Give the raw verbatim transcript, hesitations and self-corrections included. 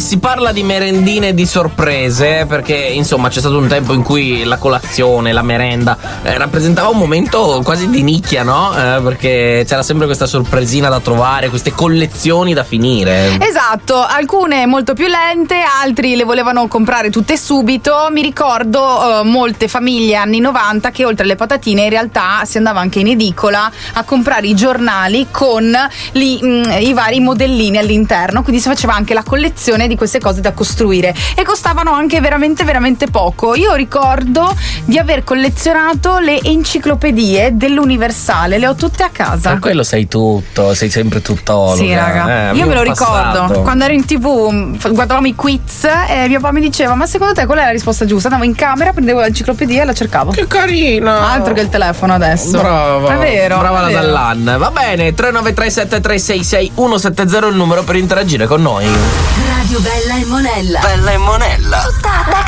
si parla di merendine e di sorprese, perché insomma c'è stato un tempo in cui la colazione, la merenda eh, rappresentava un momento quasi di nicchia, no? Eh, perché c'era sempre questa sorpresina da trovare, queste collezioni da finire. Esatto, alcune molto più lente, altri le volevano comprare tutte subito. Mi ricordo eh, molte famiglie anni novanta che oltre alle patatine in realtà si andava anche in edicola a comprare i giornali con li, mh, i vari modellini all'interno, quindi si faceva anche la collezione di queste cose da costruire e costavano anche veramente veramente poco. Io ricordo di aver collezionato le enciclopedie dell'Universale, le ho tutte a casa. Per quello sai tutto, sei sempre tuttologa. Sì, raga, eh, io me lo passato. ricordo quando ero in tv, guardavamo i quiz e mio papà mi diceva: ma secondo te qual è la risposta giusta? Andavo in camera, prendevo l'enciclopedia e la cercavo. Che carina! Altro che il telefono adesso. Brava. È vero. Brava è la vero. Dallan. Va bene, tre nove tre sette tre sei sei uno sette zero il numero per interagire con noi. Radio Bella e Monella. Bella e Monella. Tutta da